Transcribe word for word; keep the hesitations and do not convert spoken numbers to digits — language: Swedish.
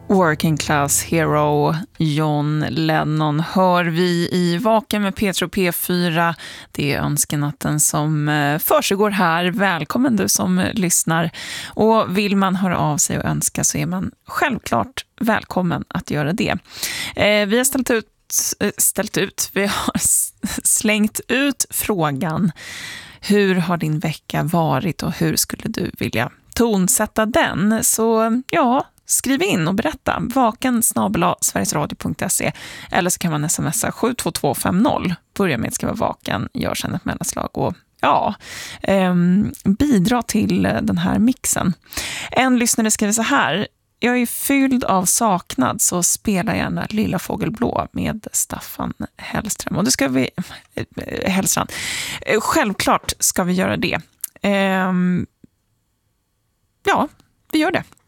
Working Class Hero John Lennon hör vi i Vaken med P tre och P fyra. Det är önskenatten som försiggår här. Välkommen du som lyssnar. Och vill man höra av sig och önska så är man självklart välkommen att göra det. Eh, vi har ställt ut, ställt ut, vi har slängt ut frågan: hur har din vecka varit och hur skulle du vilja tonsätta den? Så ja, skriv in och berätta. Vaken snabel-a sverigesradio punkt se eller så kan man smsa sju två två fem noll. Börja med att skriva vaken, gör sedan ett mellanslag och ja, eh, bidra till den här mixen. En lyssnare skriver så här: jag är fylld av saknad, så spela gärna Lilla Fågelblå med Staffan Hellström. Och det ska vi... Äh, Hellstrand. Självklart ska vi göra det. Eh, ja, vi gör det.